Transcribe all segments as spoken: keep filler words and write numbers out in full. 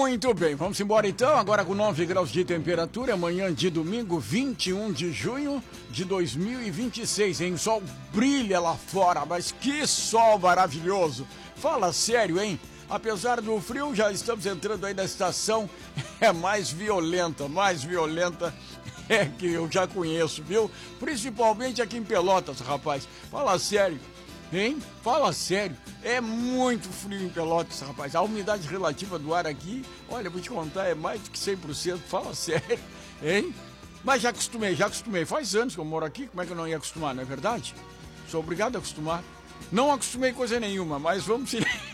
Muito bem, vamos embora então, agora com nove graus de temperatura, amanhã de domingo, vinte e um de junho de dois mil e vinte e seis, hein? O sol brilha lá fora, mas que sol maravilhoso! Fala sério, hein? Apesar do frio, já estamos entrando aí na estação, é mais violenta, mais violenta é que eu já conheço, viu? Principalmente aqui em Pelotas, rapaz. Fala sério, hein? Fala sério. É muito frio em Pelotas, rapaz. A umidade relativa do ar aqui, olha, vou te contar, é mais do que cem por cento. Fala sério, hein? Mas já acostumei, já acostumei. Faz anos que eu moro aqui, como é que eu não ia acostumar, não é verdade? Sou obrigado a acostumar. Não acostumei coisa nenhuma, mas vamos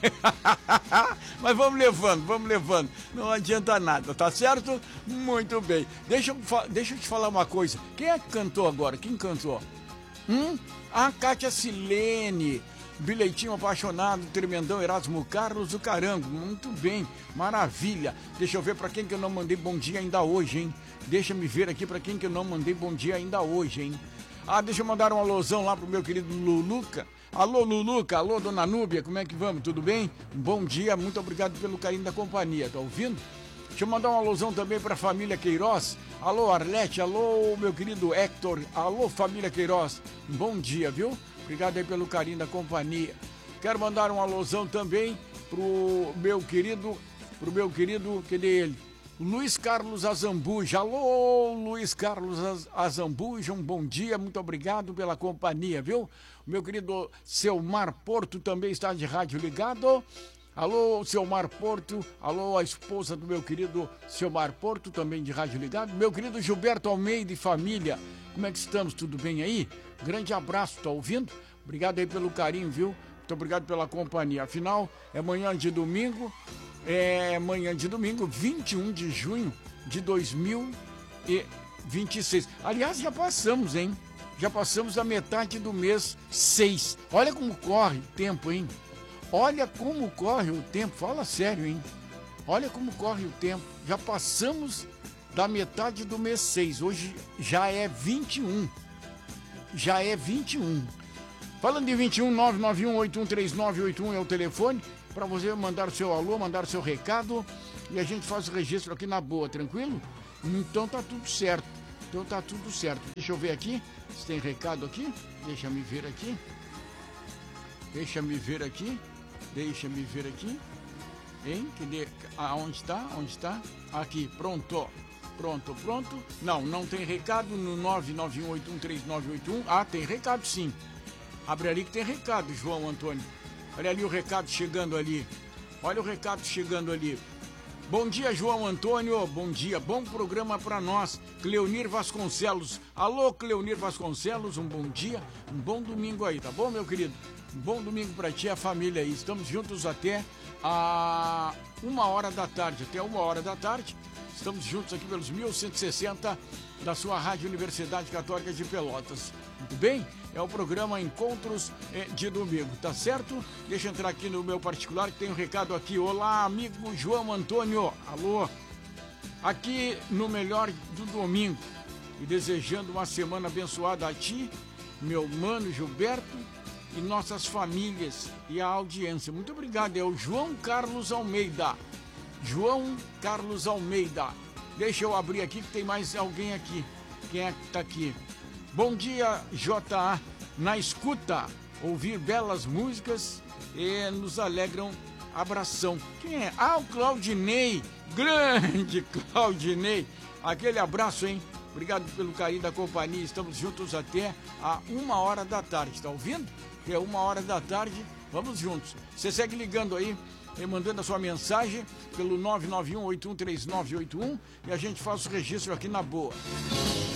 mas vamos levando, vamos levando. Não adianta nada, tá certo? Muito bem. Deixa eu, deixa eu te falar uma coisa. Quem é que cantou agora? Quem cantou? Hum? A Cátia Silene. Bilhetinho apaixonado, tremendão, Erasmo Carlos do Carango. Muito bem, maravilha. Deixa eu ver pra quem que eu não mandei bom dia ainda hoje, hein? Deixa me ver aqui pra quem que eu não mandei bom dia ainda hoje, hein? Ah, deixa eu mandar um alusão lá pro meu querido Luluca. Alô, Luluca, alô, dona Núbia, como é que vamos? Tudo bem? Bom dia, muito obrigado pelo carinho da companhia, tá ouvindo? Deixa eu mandar uma alusão também pra família Queiroz. Alô, Arlete, alô, meu querido Hector, alô, família Queiroz. Bom dia, viu? Obrigado aí pelo carinho da companhia. Quero mandar uma alusão também pro meu querido, pro meu querido, cadê ele? Luiz Carlos Azambuja. Alô, Luiz Carlos Azambuja, um bom dia, muito obrigado pela companhia, viu? O meu querido Selmar Porto também está de rádio ligado. Alô, Selmar Porto, alô, a esposa do meu querido Selmar Porto, também de rádio ligado. Meu querido Gilberto Almeida e família, como é que estamos? Tudo bem aí? Grande abraço, tá ouvindo? Obrigado aí pelo carinho, viu? Muito obrigado pela companhia. Afinal, é manhã de domingo, é manhã de domingo, vinte e um de junho de dois mil e vinte e seis. Aliás, já passamos, hein? Já passamos a metade do mês seis. Olha como corre o tempo, hein? Olha como corre o tempo, fala sério, hein? Olha como corre o tempo. Já passamos da metade do mês seis. Hoje já é vinte e um. Já é vinte e um. Falando de vinte e um, nove nove um oito um três nove oito um é o telefone para você mandar o seu alô, mandar o seu recado e a gente faz o registro aqui na boa, tranquilo? Então tá tudo certo. Então tá tudo certo. Deixa eu ver aqui se tem recado aqui. Deixa me ver aqui. Deixa me ver aqui. Deixa me ver aqui. Hein? Cadê? Aonde está? Onde está? Aqui, pronto. Pronto, pronto. Não, não tem recado no nove nove um oito um três nove oito um. Ah, tem recado sim. Abre ali que tem recado, João Antônio. Olha ali o recado chegando ali. Olha o recado chegando ali. Bom dia, João Antônio. Bom dia, bom programa para nós. Cleonir Vasconcelos. Alô, Cleonir Vasconcelos, um bom dia, um bom domingo aí, tá bom, meu querido? Um bom domingo para ti e a família aí. Estamos juntos até a uma hora da tarde, até uma hora da tarde. Estamos juntos aqui pelos mil cento e sessenta da sua Rádio Universidade Católica de Pelotas. Muito bem? É o programa Encontros de Domingo, tá certo? Deixa eu entrar aqui no meu particular que tem um recado aqui. Olá, amigo João Antônio. Alô? Aqui no melhor do domingo e desejando uma semana abençoada a ti, meu mano Gilberto e nossas famílias e a audiência. Muito obrigado. É o João Carlos Almeida. João Carlos Almeida. Deixa eu abrir aqui que tem mais alguém aqui. Quem é que tá aqui? Bom dia, J A. Na escuta, ouvir belas músicas e nos alegram. Abração. Quem é? Ah, o Claudinei. Grande Claudinei. Aquele abraço, hein? Obrigado pelo carinho da companhia. Estamos juntos até a uma hora da tarde. Tá ouvindo? É uma hora da tarde. Vamos juntos. Você segue ligando aí e mandando a sua mensagem pelo nove nove um oito um três nove oito um e a gente faz o registro aqui na boa.